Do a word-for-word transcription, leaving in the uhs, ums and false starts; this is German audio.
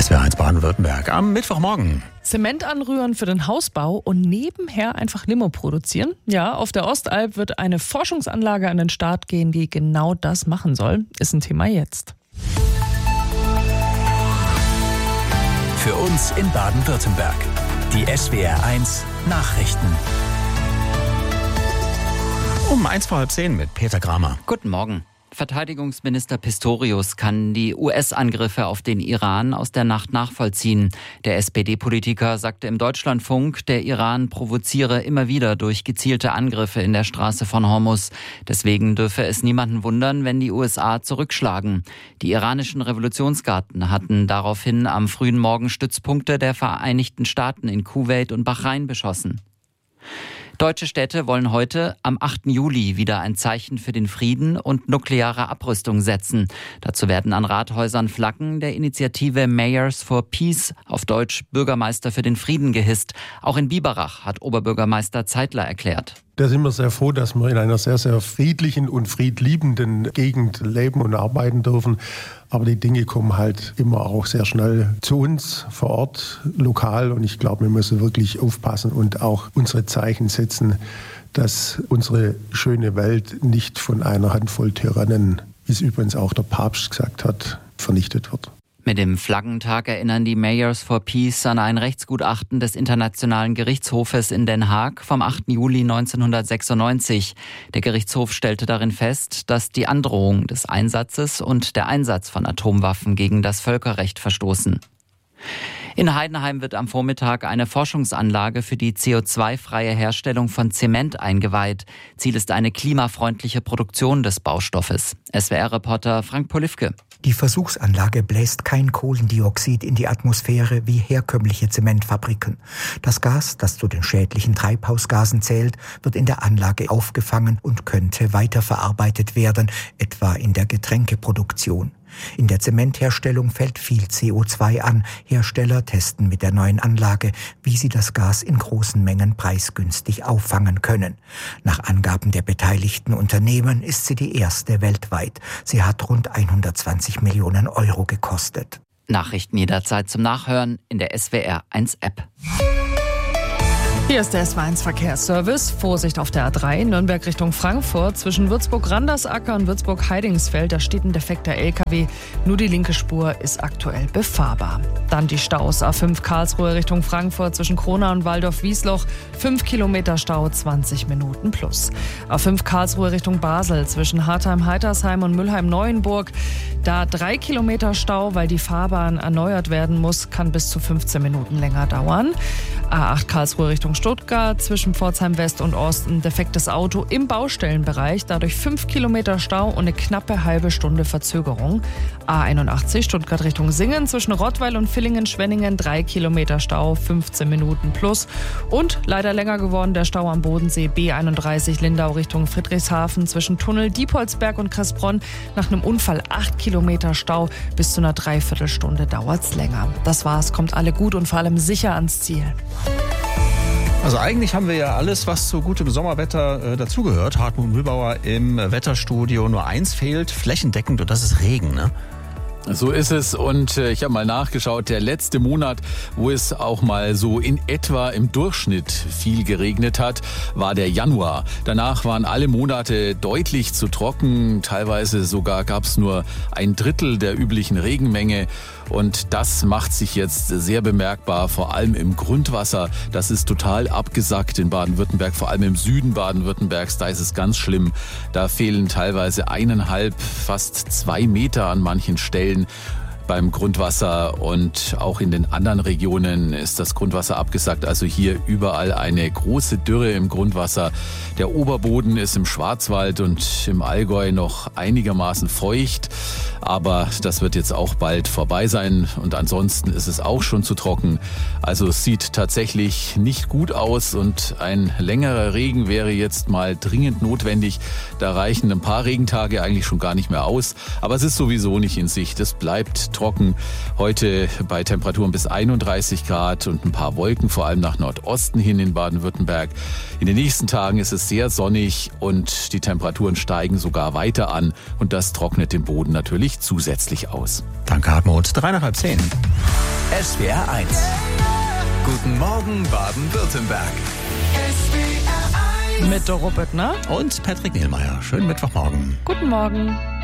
S W R eins Baden-Württemberg am Mittwochmorgen. Zement anrühren für den Hausbau und nebenher einfach Limo produzieren? Ja, auf der Ostalb wird eine Forschungsanlage an den Start gehen, die genau das machen soll. Ist ein Thema jetzt. Für uns in Baden-Württemberg. Die S W R eins Nachrichten. Um eins vor halb zehn mit Peter Kramer. Guten Morgen. Verteidigungsminister Pistorius kann die U S-Angriffe auf den Iran aus der Nacht nachvollziehen. Der S P D-Politiker sagte im Deutschlandfunk, der Iran provoziere immer wieder durch gezielte Angriffe in der Straße von Hormuz. Deswegen dürfe es niemanden wundern, wenn die U S A zurückschlagen. Die iranischen Revolutionsgarden hatten daraufhin am frühen Morgen Stützpunkte der Vereinigten Staaten in Kuwait und Bahrain beschossen. Deutsche Städte wollen heute am achten Juli wieder ein Zeichen für den Frieden und nukleare Abrüstung setzen. Dazu werden an Rathäusern Flaggen der Initiative Mayors for Peace, auf Deutsch Bürgermeister für den Frieden, gehisst. Auch in Biberach hat Oberbürgermeister Zeitler erklärt. Da sind wir sehr froh, dass wir in einer sehr, sehr friedlichen und friedliebenden Gegend leben und arbeiten dürfen. Aber die Dinge kommen halt immer auch sehr schnell zu uns vor Ort, lokal. Und ich glaube, wir müssen wirklich aufpassen und auch unsere Zeichen setzen, dass unsere schöne Welt nicht von einer Handvoll Tyrannen, wie es übrigens auch der Papst gesagt hat, vernichtet wird. Mit dem Flaggentag erinnern die Mayors for Peace an ein Rechtsgutachten des Internationalen Gerichtshofes in Den Haag vom achten Juli neunzehnhundertsechsundneunzig. Der Gerichtshof stellte darin fest, dass die Androhung des Einsatzes und der Einsatz von Atomwaffen gegen das Völkerrecht verstoßen. In Heidenheim wird am Vormittag eine Forschungsanlage für die C O zwei freie Herstellung von Zement eingeweiht. Ziel ist eine klimafreundliche Produktion des Baustoffes. S W R-Reporter Frank Polifke. Die Versuchsanlage bläst kein Kohlendioxid in die Atmosphäre wie herkömmliche Zementfabriken. Das Gas, das zu den schädlichen Treibhausgasen zählt, wird in der Anlage aufgefangen und könnte weiterverarbeitet werden, etwa in der Getränkeproduktion. In der Zementherstellung fällt viel C O zwei an. Hersteller testen mit der neuen Anlage, wie sie das Gas in großen Mengen preisgünstig auffangen können. Nach Angaben der beteiligten Unternehmen ist sie die erste weltweit. Sie hat rund hundertzwanzig Millionen Euro gekostet. Nachrichten jederzeit zum Nachhören in der S W R eins App. Hier ist der S W R eins Verkehrsservice. Vorsicht auf der A drei, Nürnberg Richtung Frankfurt. Zwischen Würzburg-Randersacker und Würzburg-Heidingsfeld, da steht ein defekter L K W. Nur die linke Spur ist aktuell befahrbar. Dann die Staus. A fünf Karlsruhe Richtung Frankfurt zwischen Kronau und Waldorf-Wiesloch. fünf Kilometer Stau, zwanzig Minuten plus. A fünf Karlsruhe Richtung Basel zwischen Hartheim-Heitersheim und Mülheim-Neuenburg. Da drei Kilometer Stau, weil die Fahrbahn erneuert werden muss, kann bis zu fünfzehn Minuten länger dauern. A acht Karlsruhe Richtung Stuttgart zwischen Pforzheim West und Ost ein defektes Auto im Baustellenbereich, dadurch fünf Kilometer Stau und eine knappe halbe Stunde Verzögerung. A einundachtzig Stuttgart Richtung Singen zwischen Rottweil und Villingen-Schwenningen drei Kilometer Stau, fünfzehn Minuten plus. Und leider länger geworden der Stau am Bodensee B einunddreißig Lindau Richtung Friedrichshafen zwischen Tunnel Diepholzberg und Kressbronn. Nach einem Unfall acht Kilometer Stau, bis zu einer Dreiviertelstunde dauert's länger. Das war's, kommt alle gut und vor allem sicher ans Ziel. Also eigentlich haben wir ja alles, was zu gutem Sommerwetter äh, dazugehört. Hartmut Mühlbauer im Wetterstudio. Nur eins fehlt flächendeckend und das ist Regen, ne? So ist es und äh, ich habe mal nachgeschaut, der letzte Monat, wo es auch mal so in etwa im Durchschnitt viel geregnet hat, war der Januar. Danach waren alle Monate deutlich zu trocken, teilweise sogar gab es nur ein Drittel der üblichen Regenmenge. Und das macht sich jetzt sehr bemerkbar, vor allem im Grundwasser. Das ist total abgesackt in Baden-Württemberg, vor allem im Süden Baden-Württembergs. Da ist es ganz schlimm. Da fehlen teilweise eineinhalb, fast zwei Meter an manchen Stellen beim Grundwasser und auch in den anderen Regionen ist das Grundwasser abgesackt. Also hier überall eine große Dürre im Grundwasser. Der Oberboden ist im Schwarzwald und im Allgäu noch einigermaßen feucht, aber das wird jetzt auch bald vorbei sein und ansonsten ist es auch schon zu trocken. Also es sieht tatsächlich nicht gut aus und ein längerer Regen wäre jetzt mal dringend notwendig. Da reichen ein paar Regentage eigentlich schon gar nicht mehr aus, aber es ist sowieso nicht in Sicht. Es bleibt trocken. Heute bei Temperaturen bis einunddreißig Grad und ein paar Wolken, vor allem nach Nordosten hin in Baden-Württemberg. In den nächsten Tagen ist es sehr sonnig und die Temperaturen steigen sogar weiter an und das trocknet den Boden natürlich zusätzlich aus. Danke, Hartmut. Drei nach halb zehn. S W R eins. Guten Morgen Baden-Württemberg. Mit Doro Böttner und Patrick Niehlmeier. Schönen Mittwochmorgen. Guten Morgen.